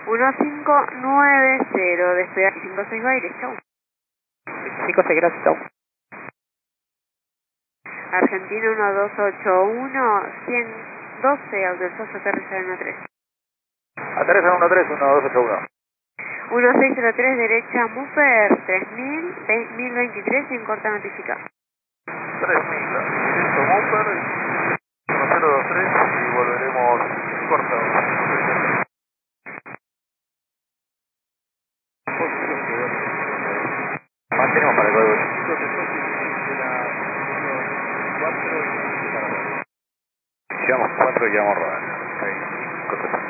1590, despegar 56 Baires, chau. 56, gracias, chau. Argentina 1281, 112, autorizados a aterrizar en 13. Aterriza en 13, 1281. 1603, derecha, Muffer, 3000, 1023, en corta notificar. 3000, listo, Muffer, 1023 y volveremos corta. Mantenemos para el código. Llevamos 4 y llevamos rodando.